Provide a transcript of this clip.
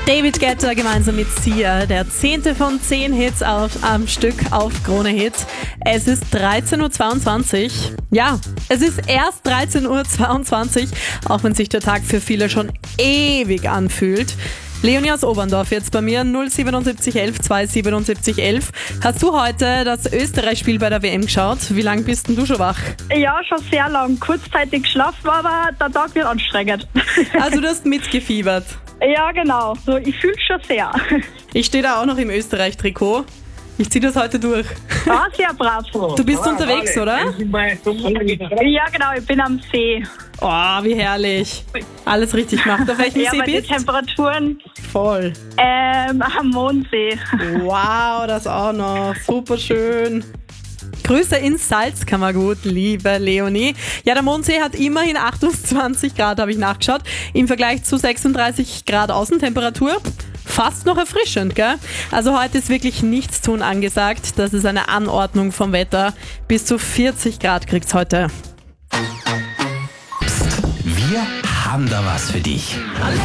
David Guetta gemeinsam mit Sia, der 10. von 10 Hits am Stück auf Krone Hit. Es ist 13.22 Uhr. Ja, es ist erst 13.22 Uhr, auch wenn sich der Tag für viele schon ewig anfühlt. Leonie aus Oberndorf jetzt bei mir, 07711 27711. Hast du heute das Österreich-Spiel bei der WM geschaut? Wie lange bist denn du schon wach? Ja, schon sehr lang. Kurzzeitig geschlafen, aber der Tag wird anstrengend. Also du hast mitgefiebert. Ja, genau. So, ich fühle es schon sehr. Ich stehe da auch noch im Österreich-Trikot. Ich ziehe das heute durch. Ah, sehr brav. Du bist unterwegs, oder? Ja, genau. Ich bin am See. Oh, wie herrlich. Alles richtig gemacht. Auf welchem See bei den bist? Temperaturen Voll. am Mondsee. Wow, das auch noch. Super schön. Grüße ins Salzkammergut, liebe Leonie. Ja, der Mondsee hat immerhin 28 Grad, habe ich nachgeschaut. Im Vergleich zu 36 Grad Außentemperatur. Fast noch erfrischend, gell? Also heute ist wirklich nichts tun angesagt. Das ist eine Anordnung vom Wetter. Bis zu 40 Grad kriegt's heute. Wir haben da was für dich.